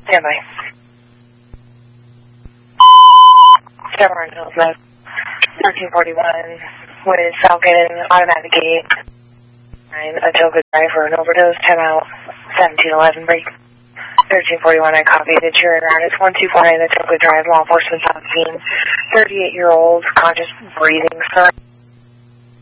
Stand by. Chevron Hills, 1341 with Falcon, automatic gate, Atoka driver, an overdose, 10 out, 1711 break. 1341, I copy that you're around. It's 1249 Atoka Drive, law enforcement on scene. 38-year-old, conscious breathing, sir.